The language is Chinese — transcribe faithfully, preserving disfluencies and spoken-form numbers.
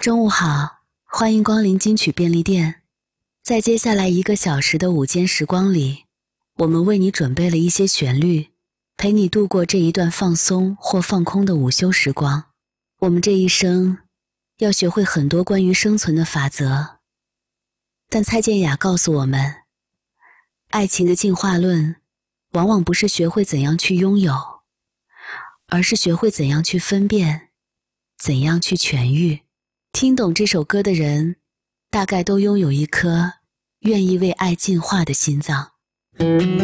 中午好，欢迎光临金曲便利店。在接下来一个小时的午间时光里，我们为你准备了一些旋律，陪你度过这一段放松或放空的午休时光。我们这一生要学会很多关于生存的法则，但蔡健雅告诉我们，爱情的进化论往往不是学会怎样去拥有，而是学会怎样去分辨，怎样去痊愈。听懂这首歌的人，大概都拥有一颗愿意为爱进化的心脏。